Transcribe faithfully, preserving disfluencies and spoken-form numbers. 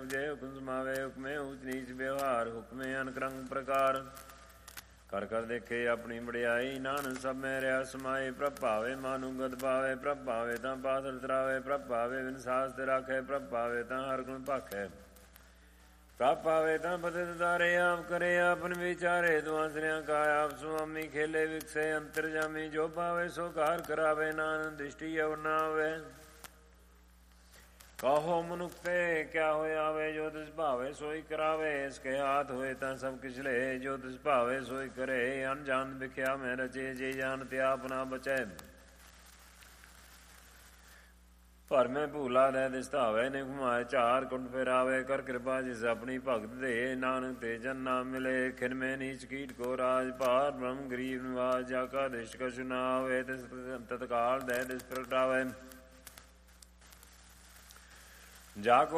ਉਪਜੇ ਹੁਕਮ ਸਮਾਵੇ ਹੁਕਮੇ ਊਚ ਨੀਚ ਵਿਵਹਾਰ ਹੁਕਮੇ ਅਨਕ ਰੰਗ ਪ੍ਰਕਾਰ ਕਰ ਕਰ ਦੇਖੇ ਆਪਣੀ ਵਡਿਆਈ ਨਾਨਕ ਸਭ ਮੈਂ ਰਿਆ ਸਮਾਏ ਪ੍ਰਭ ਭਾਵੇ ਮਾਨੂ ਗਦ ਪਾਵੇ ਪ੍ਰਭ ਭਾਵੇ ਤਾਂ ਪਾਤਲ ਤਰਾਵੇ ਪ੍ਰਭ ਭਾਵੇ ਬਿਨ ਸਾਸ ਤੇ ਰਾਖੇ ਪ੍ਰਭ ਭਾਵੇ ਤਾਂ ਹਰ ਗੁਣ ਭਾਖੈ ਪ੍ਰਭ ਭਾਵੇ ਤਾਂ ਪਤਿਤ ਤਾਰੇ ਆਪ ਕਰੇ ਆਪਨ ਵਿਚਾਰੇ ਦੁਆਸਰਿਆਂ ਕਾ ਆਪ ਸੁਆਮੀ ਖੇਲੇ ਵਿਕਸੇ ਅੰਤਰਜਾਮੀ ਜੋ ਭਾਵੇ ਸੋ ਕਾਰ ਕਰਾਵੇ ਨਾਨਕ ਦ੍ਰਿਸ਼ਟੀ ਅਵ ਨਾ ਆਵੇ ਕਹੋ ਮਨੁੱਖ ਤੇ ਕਿਆ ਹੋਇਆ ਵੇ ਜੋ ਤਿਸ ਭਾਵੇ ਸੋਈ ਕਰਾਵੇ ਇਸਕੇ ਹਾਥ ਹੋਏ ਤਾਂ ਸਭ ਕਿਛ ਲੈ ਜੋ ਤਿਸ ਭਾਵੇ ਸੋਈ ਕਰੇ ਅਨਜਾਨ ਵਿਖਿਆ ਮੈਂ ਰਚੇ ਜੇ ਜਾਣਤੇ ਆਪ ਨਾ ਬਚੈ ਪਰ ਮੈਂ ਭੂਲਾ ਰਹਿ ਦਿਸ ਧਾਵੇ ਨੇ ਘੁਮਾਏ ਚਾਰ ਕੁੰਡ ਫੇਰਾਵੇ ਕਰ ਕਿਰਪਾ ਜਿਸ ਆਪਣੀ ਭਗਤ ਦੇ ਨਾਨਕ ਤੇ ਜਨ ਨਾ ਮਿਲੇ ਖਿਨ ਮੈਂ ਨੀਚ ਕੀਟ ਕੋ ਰਾਜ ਭਾਰ ਬ੍ਰਹਮ ਗਰੀਬ ਨਿਵਾਜ ਜਾ ਕਾ ਦਿਸ਼ ਕਛੁ ਨਾ ਹੋਵੇ ਤਿਸ ਤਤਕਾਲ ਦੇ ਦਿਸ ਪ੍ਰਗਟਾਵੇ ਜਾ ਕੋ